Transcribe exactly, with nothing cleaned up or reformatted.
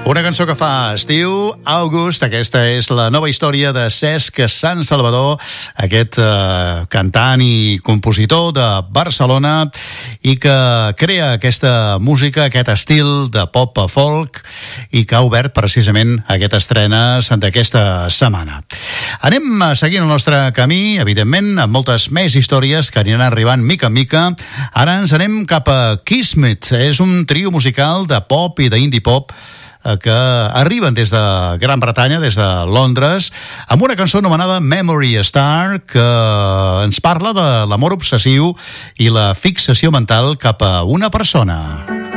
Una cançó que fa estiu, August. Aquesta és la nova història de Cesc Sant Salvador, aquest eh, cantant i compositor de Barcelona, i que crea aquesta música, aquest estil de pop a folk, i que ha obert precisament aquestes estrenes d'aquesta setmana. Anem seguint el nostre camí, evidentment, amb moltes més històries que aniran arribant mica en mica. Ara ens anem cap a Kismet. És un trio musical de pop i d'indie pop que arriben des de Gran Bretanya, des de Londres, amb una cançó anomenada Memory Star, que ens parla de l'amor obsessiu i la fixació mental cap a una persona.